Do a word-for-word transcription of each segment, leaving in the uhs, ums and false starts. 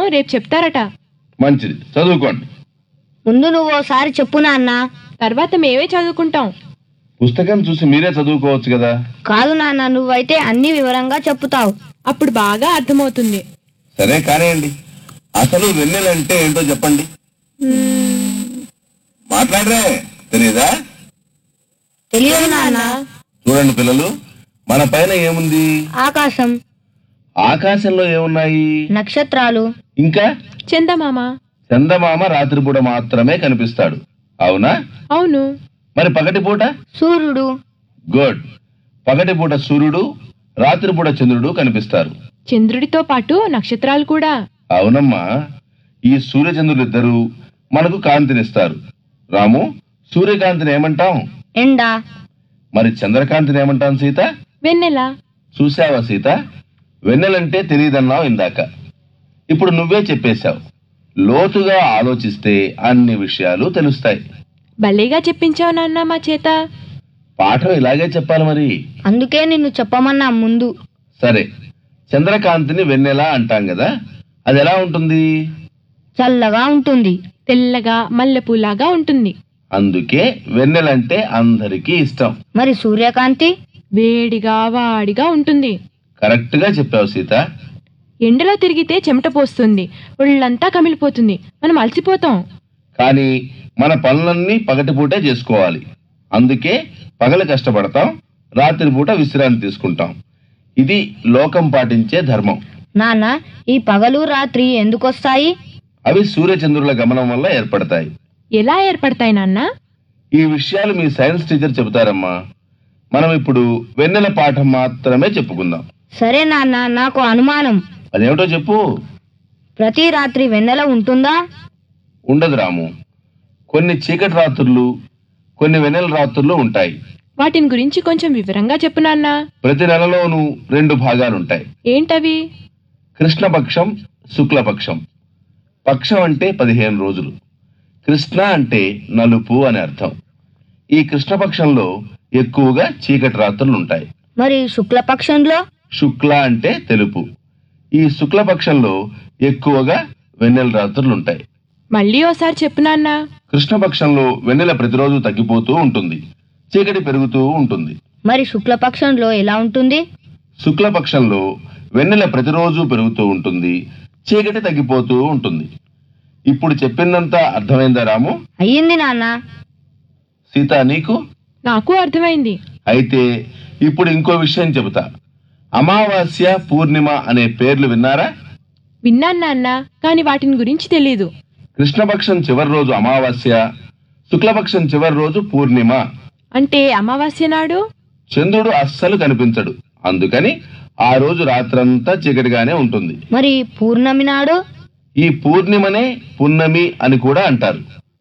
రేపు చెప్తారట. మంచిది, చదువుకోండి. ముందు నువ్వు ఓసారి చెప్పు నాన్న. తర్వాత మేమే చదువుకుంటాం. పుస్తకం చూసి మీరే చదువుకోవచ్చు కదా. కాదు నాన్న, నువ్వైతే అన్ని వివరంగా చెప్పుతావు. అప్పుడు బాగా అర్థమవుతుంది. సరే కానివ్వండి. అసలు వెన్నెలంటే ఏంటో చెప్పండి. మాట్లాడరే, తెలియదా? తెలియదు నాన్న. చూడండి పిల్లలు, మన పైన ఏముంది? ఆకాశం, ఆకాశంలో ఏమున్నాయి? నక్షత్రాలు, ఇంకా చందమామ. చందమామ రాత్రిపూట మాత్రమే కనిపిస్తాడు, అవునా? అవును. మరి పగటిపూట? సూర్యుడు. గుడ్. పగటిపూట సూర్యుడు, రాత్రిపూట చంద్రుడు కనిపిస్తారు. చంద్రుడితో పాటు నక్షత్రాలు కూడా. అవునమ్మా, ఈ సూర్యచంద్రులిద్దరూ మనకు కాంతినిస్తారు. రాము, సూర్యకాంతిని ఏమంటాం? ఎండ. మరి చంద్రకాంతిని ఏమంటాం సీత? వెన్నెల. చూసావా సీత, వెన్నెలంటే తెలియదన్నావు ఇందాక. ఇప్పుడు నువ్వే చెప్పేశావు. లోతుగా ఆలోచిస్తే అన్ని విషయాలు తెలుస్తాయి. భలేగా చెప్పించావు నాన్న మా చేత. పాఠం ఇలాగే చెప్పాలి మరి. అందుకే నిన్ను చెప్పమన్నా ముందు. సరే, చంద్రకాంతిని వెన్నెల అంటాం కదా, అది ఎలా ఉంటుంది? చల్లగా ఉంటుంది. తెల్లగా మల్లెపూలాగా ఉంటుంది. అందుకే వెన్నెలంటే అందరికీ ఇష్టం. మరి సూర్యకాంతి? వేడిగా వాడిగా ఉంటుంది. కరెక్ట్ గా చెప్పావు సీత. ఎండలో తిరిగితే చెమట పోస్తుంది, ఒళ్ళంతా కమిలిపోతుంది, మనం అలసిపోతాం. కానీ మన పనులన్నీ పగటిపూటే చేసుకోవాలి. అందుకే పగలు కష్టపడతాం, రాత్రిపూట విశ్రాంతి తీసుకుంటాం. ఇది లోకం పాటించే ధర్మం. నాన్న, ఈ పగలు రాత్రి ఎందుకొస్తాయి? అవి సూర్యచంద్రుల గమనం వల్ల ఏర్పడతాయి. ఎలా ఏర్పడతాయి నాన్న? ఈ విషయాలు మీ సైన్స్ టీచర్ చెబుతారమ్మా. మనం ఇప్పుడు వెన్నెల పాఠం మాత్రమే చెప్పుకుందాం. సరే నాన్న, నాకు అనుమానం. అదేమిటో చెప్పు. ప్రతి రాత్రి వెన్నెల ఉంటుందా? ఉండదు రాము. కొన్ని చీకటి రాత్రులు, కొన్ని వెన్నెల రాత్రులు ఉంటాయి. వాటిని గురించి కొంచెం వివరంగా చెప్పు నాన్న. ప్రతి నెలలోనూ రెండు భాగాలుంటాయి. ఏంటవి? కృష్ణపక్షం, శుక్లపక్షం. పక్షం అంటే పదిహేను రోజులు. కృష్ణ అంటే నలుపు అని అర్థం. ఈ కృష్ణపక్షంలో ఎక్కువగా చీకటి రాత్రులు ఉంటాయి. మరి శుక్లపక్షంలో? శుక్ల అంటే తెలుపు. ఈ శుక్లపక్షంలో ఎక్కువగా వెన్నెల రాత్రులు ఉంటాయి. మళ్ళీ ఓసారి చెప్పు నాన్న. కృష్ణపక్షంలో వెన్నెల ప్రతిరోజు తగ్గిపోతూ ఉంటుంది, చీకటి పెరుగుతూ ఉంటుంది. మరి శుక్లపక్షంలో ఎలా ఉంటుంది? శుక్లపక్షంలో వెన్నెల ప్రతిరోజు పెరుగుతూ ఉంటుంది, చీకటి తగ్గిపోతూ ఉంటుంది. ఇప్పుడు చెప్పిందంతా అర్థమైందా రాము? అయ్యింది నాన్న. సీత, నీకు? నాకు అర్థమైంది. అయితే ఇప్పుడు ఇంకో విషయం చెబుతా. అమావాస్య, పూర్ణిమ అనే పేర్లు విన్నారా? విన్నాను నాన్న, కాని వాటిని గురించి తెలీదు. కృష్ణపక్షం చివరి రోజు అమావాస్య, శుక్లపక్షం చివరి రోజు పూర్ణిమ. అంటే అమావాస్య నాడు చంద్రుడు అస్సలు కనిపించడు, అందుకని ఆ రోజు రాత్రంతా చీకటిగానే ఉంటుంది. మరి పూర్ణమి నాడు? ఈ పూర్ణిమనే పున్నమి అని కూడా అంటారు.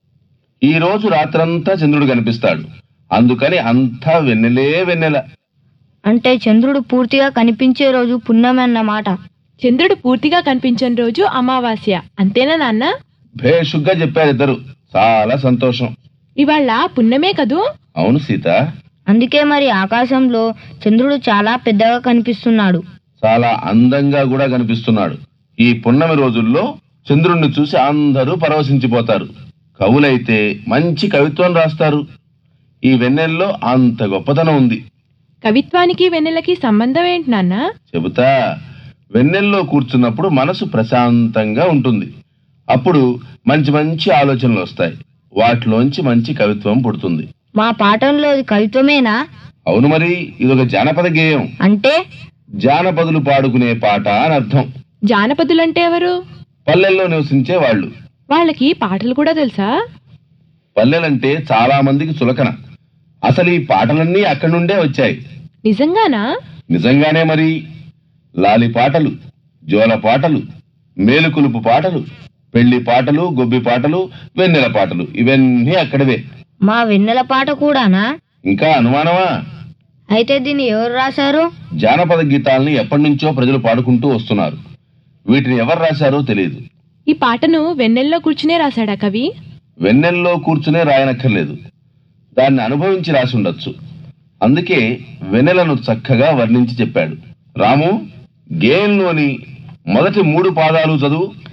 ఈ రోజు రాత్రంతా చంద్రుడు కనిపిస్తాడు, అందుకని అంతా వెన్నెలే వెన్నెల. అంటే చంద్రుడు పూర్తిగా కనిపించే రోజు పున్నమి అన్నమాట. చంద్రుడు పూర్తిగా కనిపించని రోజు అమావాస్య, అంతేనా నాన్న? భేషుగ్గా చెప్పారు ఇద్దరు. చాలా సంతోషం. ఇవాళ పున్నమే కదూ? అవును సీత. అందుకే మరి ఆకాశంలో చంద్రుడు చాలా పెద్దగా కనిపిస్తున్నాడు. చాలా అందంగా కూడా కనిపిస్తున్నాడు. ఈ పున్నమి రోజుల్లో చంద్రుణ్ణి చూసి అందరూ పరవశించిపోతారు. కవులైతే మంచి కవిత్వం రాస్తారు. ఈ వెన్నెల్లో అంత గొప్పతనం ఉంది. కవిత్వానికి వెన్నెలకి సంబంధం ఏంటి నాన్న? చెబుతా. వెన్నెల్లో కూర్చున్నప్పుడు మనసు ప్రశాంతంగా ఉంటుంది. అప్పుడు మంచి మంచి ఆలోచనలు వస్తాయి. వాటిలోంచి మంచి కవిత్వం పుడుతుంది. మా పాఠంలో కవిత్వమేనా? అవును మరి, ఇదొక జానపద గేయం. అంటే? జానపదులు పాడుకునే పాట అని అర్థం. జానపదులంటే ఎవరు? పల్లెల్లో నివసించే వాళ్ళు. వాళ్ళకి పాటలు కూడా తెలుసా? పల్లెలంటే చాలా మందికి చులకన. అసలు ఈ పాటలన్నీ అక్కడి నుండే వచ్చాయి. నిజంగానా? నిజంగానే మరి. లాలి పాటలు, జోల పాటలు, మేలుకులుపు పాటలు, పెళ్లి పాటలు, గొబ్బి పాటలు, వెన్నెల పాటలు, ఇవన్నీ అక్కడివే. మా వెన్నెల పాట కూడానా? ఇంకా అనుమానమా? అయితే దీన్ని ఎవరు రాశారు? జానపద గీతాల్ని ఎప్పటి నుంచో ప్రజలు పాడుకుంటూ వస్తున్నారు. వీటిని ఎవరు రాశారో తెలియదు. ఈ పాటను వెన్నెల్లో కూర్చునే రాశాడా కవి? వెన్నెల్లో కూర్చునే రాయనక్కర్లేదు, దాన్ని అనుభవించి రాసి ఉండొచ్చు. అందుకే వెన్నెలను చక్కగా వర్ణించి చెప్పాడు. రాము, గేయంలోని మొదటి మూడు పాదాలు చదువు.